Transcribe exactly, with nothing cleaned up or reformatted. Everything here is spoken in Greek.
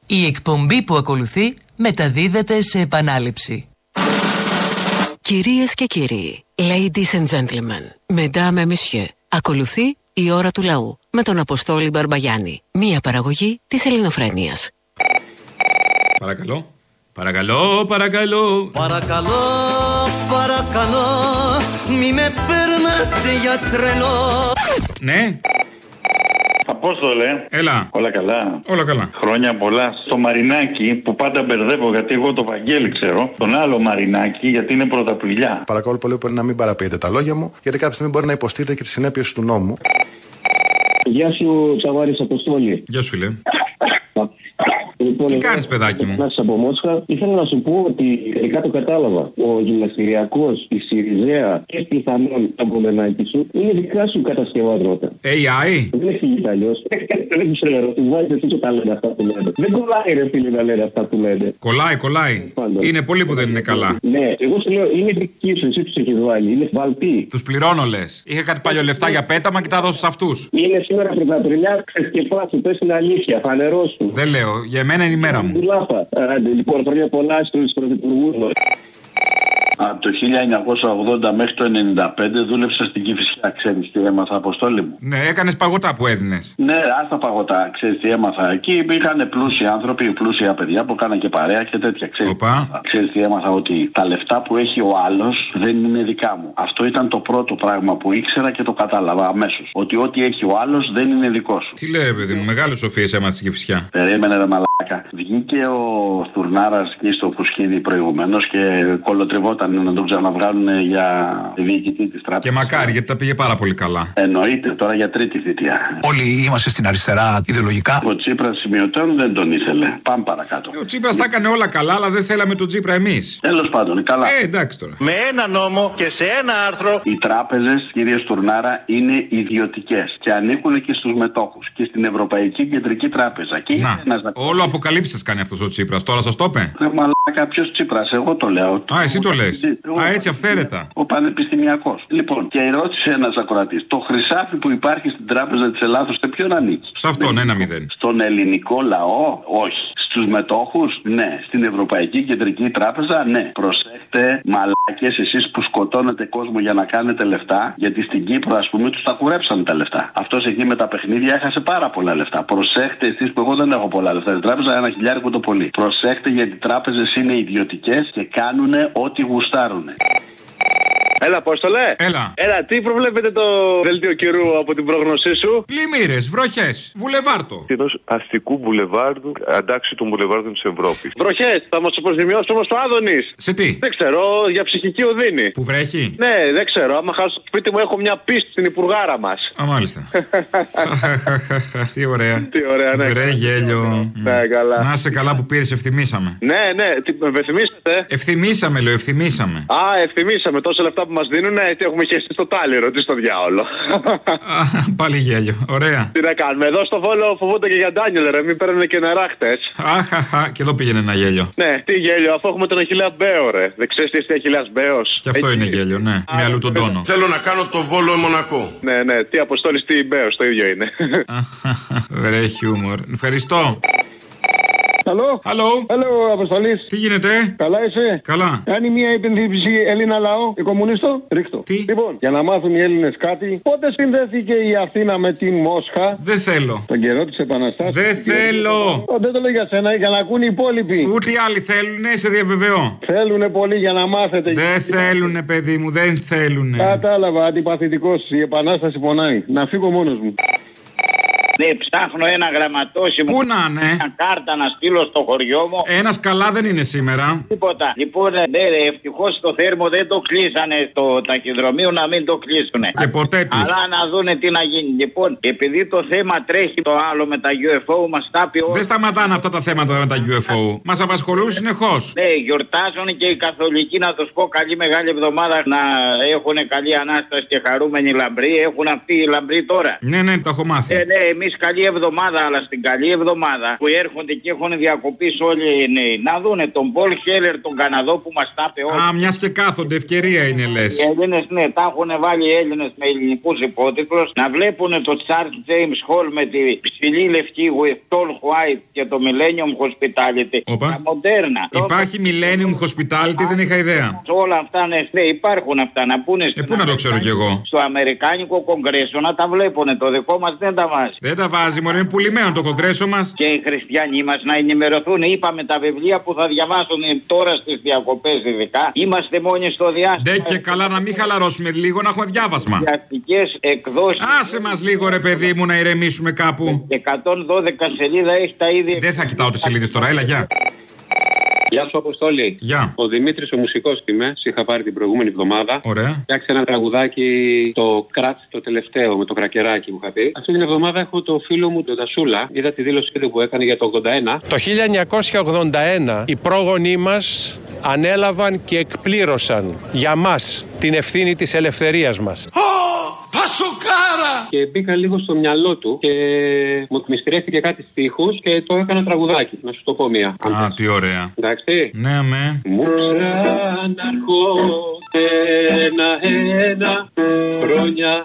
Η εκπομπή που ακολουθεί μεταδίδεται σε επανάληψη. Κυρίες και κύριοι, ladies and gentlemen, mesdames et messieurs, ακολουθεί η ώρα του λαού με τον Αποστόλη Μπαρμπαγιάννη, μία παραγωγή της Ελληνοφρένειας. Παρακαλώ, παρακαλώ, παρακαλώ. Παρακαλώ, παρακαλώ, μη με παίρνετε για τρελό. Ναι. Απόστολε. Έλα. Όλα καλά. Όλα καλά. Χρόνια πολλά. Στο Μαρινάκι που πάντα μπερδεύω, γιατί εγώ το Βαγγέλη ξέρω. Τον άλλο Μαρινάκι, γιατί είναι πρωταπηλιά. Παρακαλώ πολύ πολύ να μην παραποιείτε τα λόγια μου, γιατί κάποια στιγμή μπορεί να υποστείτε και τις συνέπειες του νόμου. Γεια σου, Τσαβάρης Αποστόλη. Γεια σου, φίλε. Λοιπόν, τι κάνεις, παιδάκι μου? Από Μόσχα. Ήθελα να σου πω ότι τελικά το κατάλαβα. Ο γυμναστηριακός, η Σιριζέα και πιθανόν τα κομμενάκι σου είναι δικά σου κατασκευάσματα. έι άι. Δεν έχει γίνει αλλιώς. Δεν ξέρω, του βάζεις εσύ και τα λένε αυτά που λένε. Δεν κολλάει, ρε φίλε, να λένε αυτά που λένε. Κολλάει, κολλάει. Πάντως. Είναι πολλοί που δεν είναι καλά. Ναι, εγώ σου λέω, είναι δική σου, εσύ τους έχεις βάλει. Είναι βαλτοί. Τους πληρώνω, λες. Είχα κάτι παλιό λεφτά για πέταμα και τα δώσω σε αυτούς. Είναι σήμερα πρωταπριλιά, ξεσκεπάσου, πες την αλήθεια, φανερώσου. Δεν λέω, για μένα είναι η μέρα μου. Λοιπόν, χρόνια πολλά στους πρωθυπουργούς. Από το χίλια εννιακόσια ογδόντα μέχρι το ενενήντα πέντε δούλεψα στην Κηφισιά. Ξέρεις τι έμαθα, Αποστόλη μου? Ναι, έκανες παγωτά που έδινες. Ναι, άστα παγωτά. Ξέρεις τι έμαθα? Εκεί υπήρχαν πλούσιοι άνθρωποι, πλούσια παιδιά που κάναν και παρέα και τέτοια. Ξέρεις, ξέρεις τι έμαθα? Ότι τα λεφτά που έχει ο άλλος δεν είναι δικά μου. Αυτό ήταν το πρώτο πράγμα που ήξερα και το κατάλαβα αμέσως. Ότι ό,τι έχει ο άλλος δεν είναι δικό σου. Τι λέει, παιδί μου, μεγάλες σοφίες έμαθα στην Κηφισιά. Περίμενε, ρε μαλάκα. Βγήκε ο Στουρνάρας εκεί στο Φουσκίδι προηγουμένως και κολοτριβόταν να τον ξαναβγάλουν για διοικητή της τράπεζας. Και μακάρι, γιατί τα πήγε πάρα πολύ καλά. Εννοείται, τώρα για τρίτη θητεία. Όλοι είμαστε στην αριστερά ιδεολογικά. Ο Τσίπρας σημειωτών δεν τον ήθελε. Πάμε παρακάτω. Ο Τσίπρας τα έκανε όλα καλά, αλλά δεν θέλαμε τον Τσίπρα εμείς. Τέλος πάντων, καλά. Ε, εντάξει τώρα. Με ένα νόμο και σε ένα άρθρο. Οι τράπεζες, κύριε Στουρνάρα, είναι ιδιωτικές και ανήκουν και στους μετόχους και στην Ευρωπαϊκή Κεντρική Τράπεζα. Και να, ένας... όλο αποκαλύψεις κάνει αυτός ο Τσίπρας. Τώρα σας το είπε. Ρε μαλάκα, ποιος Τσίπρας? Εγώ το λέω. Α, εσύ το λες. Α, έτσι αυθαίρετα. Ο πανεπιστημιακός. Λοιπόν, και ρώτησε ένας ακροατής, το χρυσάφι που υπάρχει στην Τράπεζα της Ελλάδος, σε ποιον ανήκει? Σε αυτόν, ένα μηδέν. Στον ελληνικό λαό, όχι. Στους μετόχους, ναι. Στην Ευρωπαϊκή Κεντρική Τράπεζα, ναι. Προσέχτε, μαλάκες, εσείς που σκοτώνετε κόσμο για να κάνετε λεφτά, γιατί στην Κύπρο, ας πούμε, τους τα κουρέψαν τα λεφτά. Αυτός εκεί με τα παιχνίδια έχασε πάρα πολλά λεφτά. Προσέχτε, εσείς που εγώ δεν έχω πολλά λεφτά στην τράπεζα, ένα χιλιάρικο το πολύ. Προσέχτε, γιατί οι τράπεζες είναι ιδιωτικές και κάνουν ό,τι γουστάρουνε. Έλα, Απόστολε. Έλα. Έλα, τι προβλέπετε το δελτίο καιρού από την πρόγνωσή σου? Πλημμύρες, βροχές, βουλεβάρτο. Ενός αστικού βουλεβάρδου, αντάξει των βουλεβάρδων της Ευρώπης. Βροχές, θα μας αποζημιώσει όμως το Άδωνης. Σε τι? Δεν ξέρω, για ψυχική οδύνη. Που βρέχει? Ναι, δεν ξέρω. Άμα χάσω το σπίτι μου, έχω μια πίστη στην υπουργάρα μας. Α, μάλιστα. Τι ωραία. Τι ωραία, ναι. Βρε γέλιο. Ναι, καλά. Να είσαι καλά που πήρες, ευθυμίσαμε. Ναι, ναι, τι, με ευθυμίσατε. Ευθυμίσαμε, λέω, ευθυμίσαμε. Α, ευθυμίσαμε τόσα λεφτά που μας δίνουν, έτσι έχουμε χέσει στο τάλιρο, τι στο διάολο. Πάλι γέλιο, ωραία. Τι να κάνουμε, εδώ στο Βόλο φοβούνται και για Ντάνιελ, ρε, μην παίρνουν και νερά χτες. Αχαχα, και εδώ πήγαινε ένα γέλιο. Ναι, τι γέλιο, αφού έχουμε τον Αχιλλέα Μπέο, ρε. Δεν ξέρεις τι είναι Αχιλλέας Μπέος? Και αυτό Εκεί... είναι γέλιο, ναι, με αλλού τον τόνο. Θέλω να κάνω το Βόλο Μονακό. Ναι, ναι, τι Αποστόλης, τι Μπέος, το ίδιο είναι. Βρε χιούμορ. Ευχαριστώ. Αλλό. Αλλό. Αλλό, Αποστολής. Τι γίνεται? Καλά είσαι? Καλά. Κάνει μια υπενθύμηση Έλληνα λαό, η κομμουνίστο. Ρίχτω. Τι? Λοιπόν, για να μάθουν οι Έλληνες κάτι, πότε συνδέθηκε η Αθήνα με την Μόσχα? Δεν θέλω. Τον καιρό της Επαναστάσεως. Δεν θέλω. Ο, δεν το λέω για σένα, για να ακούν οι υπόλοιποι. Ούτε οι άλλοι θέλουν, ναι, σε διαβεβαιώ. Θέλουνε πολύ για να μάθετε. Δεν θέλουνε, παιδί μου, δεν θέλουνε. Κατάλαβα, αντιπαθητικός. Η Επανάσταση πονάει. Να φύγω μόνος μου. Ναι, ψάχνω ένα γραμματόσημο. Πού να είναι? Μια κάρτα να στείλω στο χωριό μου. Ένας καλά δεν είναι σήμερα. Τίποτα. Λοιπόν, ναι, ευτυχώς το θέρμο δεν το κλείσανε στο ταχυδρομείο, να μην το κλείσουνε. Και ποτέ τους. Αλλά να δούνε τι να γίνει. Λοιπόν, επειδή το θέμα τρέχει το άλλο με τα γιου εφ ο, μας τα πει όλα. Δεν σταματάνε αυτά τα θέματα με τα γιου εφ ο. Μας απασχολούν συνεχώς. Ναι, γιορτάζουν και οι καθολικοί, να τους πω, καλή μεγάλη εβδομάδα, να έχουν καλή ανάσταση και χαρούμενοι λαμπροί. Έχουν αυτοί οι λαμπροί τώρα. Ναι, ναι, τα έχω μάθει. Ε, ναι, εμείς εμείς καλή εβδομάδα, αλλά στην καλή εβδομάδα που έρχονται και έχουν διακοπήσει όλοι οι νέοι, να δούνε τον Πολ Χέλερ, τον Καναδό που μας τα είπε όλοι. Α, μια και κάθονται, ευκαιρία είναι λες. Οι Έλληνες, ναι, τα έχουν βάλει οι Έλληνες με ελληνικούς υπότιτλους. Να βλέπουν το Charles James Hall με τη ψηλή λευκή with tall white και το Millennium Hospitality. Οπα. Τα μοντέρνα. Υπάρχει Millennium Hospitality, δεν είχα ιδέα. Όλα αυτά, ναι, ναι, υπάρχουν αυτά. Να πούνε. Ε, πού να το ξέρω κι εγώ. Στο Αμερικάνικο Κογκρέσο να τα βλέπουν. Το δικό μας δεν τα βάζει. Δεν τα βάζει, μωρέ, είναι πουλημένο το Κογκρέσο μας. Και οι χριστιανοί μας να ενημερωθούν. Είπαμε τα βιβλία που θα διαβάσουν τώρα στις διακοπές, ειδικά. Είμαστε μόνοι στο διάστημα. Ντε και καλά να μην χαλαρώσουμε λίγο, να έχουμε διάβασμα. Διαστικές εκδόσεις. Άσε μας λίγο, ρε παιδί μου, να ηρεμήσουμε κάπου. εκατόν δώδεκα σελίδα έχει τα ίδια. Δεν θα κοιτάω τις σελίδες τώρα, έλα, γεια. Γεια σου, Αποστόλη. Γεια. Ο Δημήτρης ο μουσικός είμαι. Σε είχα πάρει την προηγούμενη εβδομάδα. Ωραία. Φτιάξε ένα τραγουδάκι, το κράτ το τελευταίο, με το κρακεράκι που είχα πει. Αυτή την εβδομάδα έχω το φίλο μου τον Τασούλα. Είδα τη δήλωσή του που έκανε για το ογδόντα ένα. Το χίλια εννιακόσια ογδόντα ένα οι πρόγονοί μας ανέλαβαν και εκπλήρωσαν για μας την ευθύνη της ελευθερίας μας. Πασοκάρα! Και μπήκα λίγο στο μυαλό του και μου εκμυστηρεύτηκε κάτι στίχους και το έκανα τραγουδάκι. Να σου το πω μία. Α, τι ωραία. Εντάξει. Ναι, με. Μουρά να έρχονται ένα-ένα χρόνια